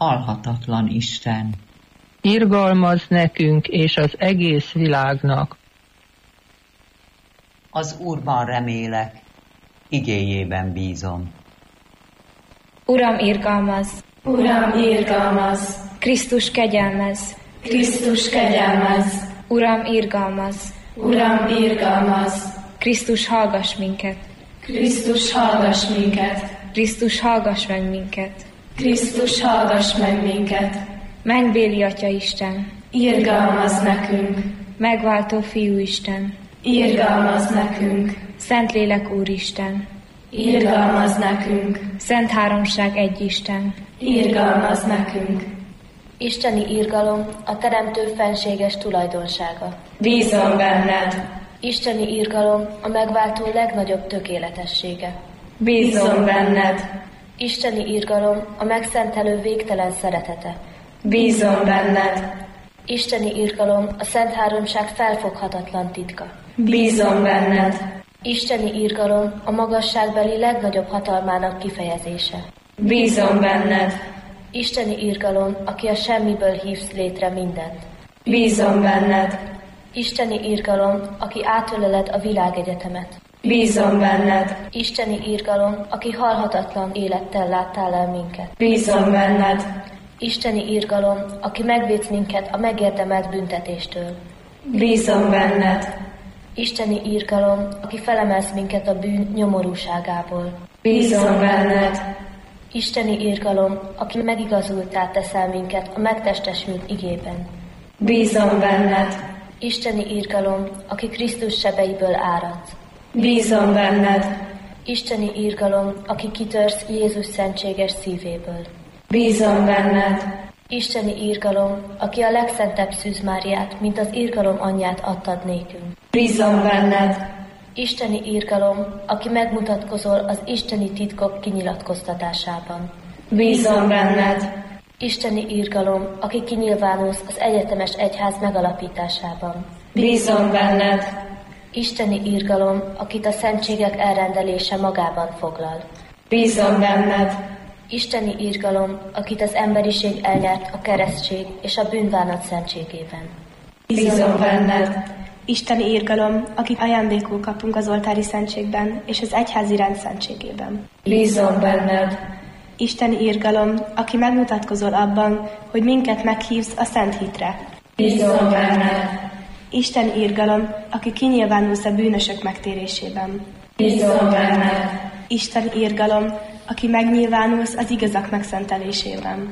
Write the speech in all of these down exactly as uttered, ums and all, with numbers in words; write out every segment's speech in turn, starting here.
halhatatlan Isten. Irgalmazz nekünk és az egész világnak. Az Úrban remélek, igéjében bízom. Uram, irgalmazz! Uram, irgalmazz! Krisztus, kegyelmezz! Krisztus, kegyelmezz! Uram, irgalmazz! Uram, irgalmazz! Krisztus, hallgass minket! Krisztus, hallgass minket! Krisztus, hallgass meg minket! Krisztus, hallgass meg minket! Mennybéli Atya Isten! Irgalmazz nekünk! Megváltó Fiú Isten! Irgalmazz nekünk! Szentlélek Úristen! Irgalmazz nekünk! Szent Háromság egy Isten! Irgalmazz nekünk! Isteni irgalom a Teremtő fenséges tulajdonsága. Bízom benned! Isteni irgalom a megváltó legnagyobb tökéletessége. Bízom benned! Isteni irgalom a megszentelő végtelen szeretete. Bízom benned! Isteni irgalom a Szent Háromság felfoghatatlan titka. Bízom benned! Isteni irgalom a magasságbeli legnagyobb hatalmának kifejezése. Bízom benned! Isteni irgalom, aki a semmiből hívsz létre mindent. Bízom benned! Isteni irgalom, aki átöleled a világegyetemet. Bízom benned! Isteni irgalom, aki halhatatlan élettel láttál el minket. Bízom benned! Isteni irgalom, aki megvédsz minket a megérdemelt büntetéstől. Bízom benned! Isteni irgalom, aki felemelsz minket a bűn nyomorúságából. Bízom benned! Isteni irgalom, aki megigazultá teszel minket a megtestesült igében. Bízom benned! Isteni irgalom, aki Krisztus sebeiből áradsz. Bízom benned! Isteni irgalom, aki kitörsz Jézus szentséges szívéből. Bízom benned! Isteni irgalom, aki a legszentebb Szűz Máriát, mint az irgalom anyját adtad nékünk. Bízom benned! Isteni irgalom, aki megmutatkozol az isteni titkok kinyilatkoztatásában. Bízom benned! Isteni irgalom, aki kinyilvánulsz az egyetemes egyház megalapításában. Bízom benned! Isteni irgalom, akit a szentségek elrendelése magában foglal. Bízom benned! Isteni irgalom, akit az emberiség elnyert a keresztség és a bűnbánat szentségében. Bízom benned! Isteni irgalom, akit ajándékul kapunk az oltári szentségben és az egyházi rend szentségében. Bízom benned! Isteni irgalom, aki megmutatkozol abban, hogy minket meghívsz a szent hitre. Bízom benned! Isteni irgalom, aki kinyilvánulsz a bűnösök megtérésében. Bízom benned! Isteni irgalom, aki megnyilvánulsz az igazak megszentelésében.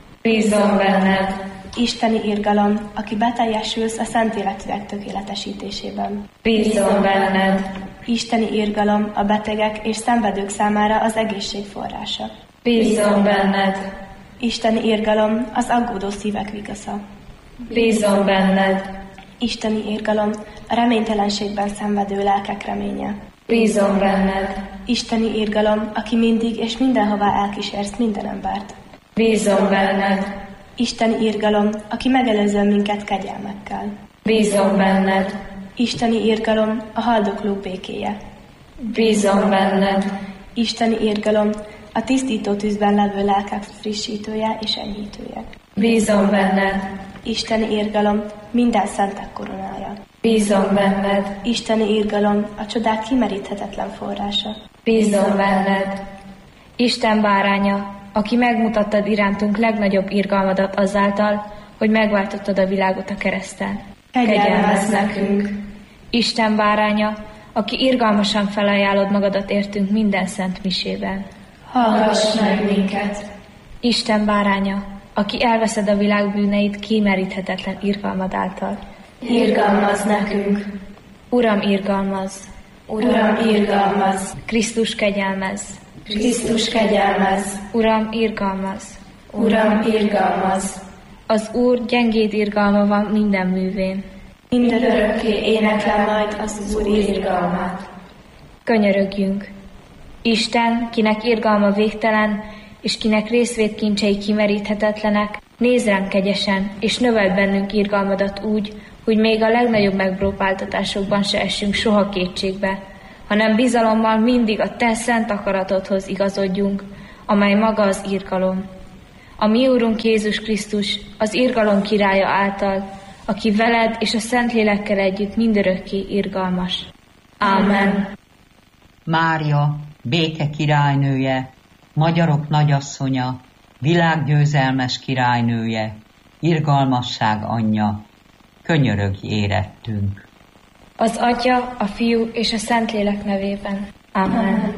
Bízom benned! Isteni irgalom, aki beteljesülsz a szent életűek tökéletesítésében. Bízom benned! Isteni irgalom a betegek és szenvedők számára az egészség forrása. Bízom benned! Isteni irgalom az aggódó szívek vigasza. Bízom benned! Isteni irgalom a reménytelenségben szenvedő lelkek reménye. Bízom benned! Isteni irgalom, aki mindig és mindenhová elkísérsz minden embert. Bízom benned! Isteni irgalom, aki megelőzöl minket kegyelmekkel. Bízom benned! Isteni irgalom, a haldoklók békéje. Bízom benned! Isteni irgalom, a tisztító tűzben levő lelkek frissítője és enyhítője. Bízom benned! Isteni irgalom, minden szentek koronája. Bízom benned! Isteni irgalom, a csodák kimeríthetetlen forrása. Bízom benned! Isten báránya, aki megmutattad irántunk legnagyobb irgalmadat azáltal, hogy megváltottad a világot a kereszten. Kegyelmezz nekünk! Isten báránya, aki irgalmasan felajánlod magadat értünk minden szent misében. Hallgass meg minket! Isten báránya, aki elveszed a világ bűneit kimeríthetetlen irgalmad által. Irgalmazz nekünk! Uram, irgalmazz! Uram, irgalmazz! Krisztus, kegyelmezz! Krisztus, kegyelmezz! Uram, irgalmazz! Uram, irgalmazz! Az Úr gyengéd irgalma van minden művén. Mindörökké éneklem majd az Úr irgalmát. Könyörögjünk! Isten, kinek irgalma végtelen, és kinek részvétkincsei kimeríthetetlenek, nézz ránk kegyesen, és növeld bennünk irgalmadat úgy, hogy még a legnagyobb megpróbáltatásokban se essünk soha kétségbe, hanem bizalommal mindig a te szent akaratodhoz igazodjunk, amely maga az irgalom. a mi Úrunk Jézus Krisztus, az irgalom királya által, aki veled és a Szentlélekkel együtt mindörökké irgalmas. Ámen. Mária, béke királynője, magyarok nagyasszonya, világgyőzelmes királynője, irgalmasság anyja, könyörögj érettünk. Az Atya, a Fiú és a Szentlélek nevében. Ámen.